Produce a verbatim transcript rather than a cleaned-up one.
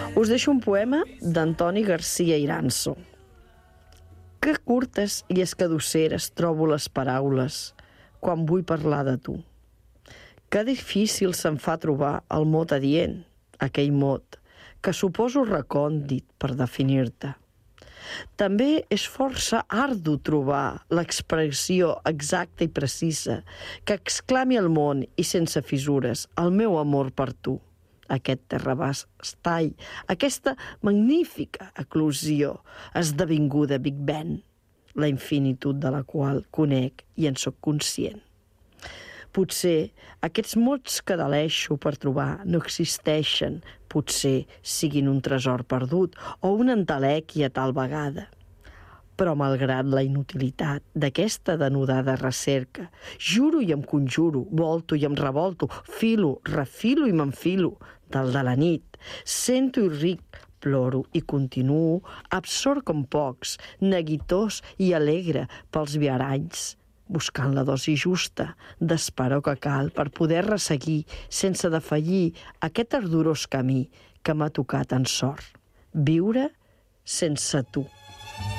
Us deixo un poema d'Antoni Garcia Iranzo. Que curtes i escadusseres trobo les paraules quan vull parlar de tu. Que difícil se'm fa trobar el mot adient, aquell mot que suposo recòndit per definir-te. També és força ardu trobar l'expressió exacta i precisa que exclami al món i sense fissures el meu amor per tu. Aquest terrabastall, aquesta magnífica eclosió esdevinguda Big Bang, la infinitud de la qual conec i en sóc conscient. Potser aquests mots que deleixo per trobar no existeixen, potser siguin un tresor perdut o una entelèquia tal vegada. Però malgrat la inutilitat d'aquesta denodada recerca, juro i em conjuro, volto i em revolto, filo, refilo i m'enfilo del de la nit, sento i ric, ploro i continuo, absort com pocs, neguitós i alegre pels viaranys, buscant la dosi justa d'esperó que cal per poder resseguir sense defallir aquest ardorós camí que m'ha tocat en sort. Viure sense tu.